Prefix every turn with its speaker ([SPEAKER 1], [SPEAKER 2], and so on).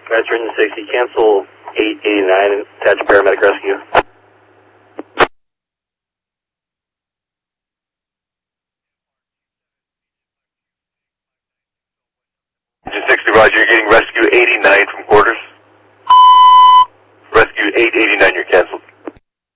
[SPEAKER 1] Roger, engine 60, cancel 889 and attach paramedic rescue.
[SPEAKER 2] Engine 60, Roger, you're getting rescue 89 from quarters. Rescue 889, you're canceled.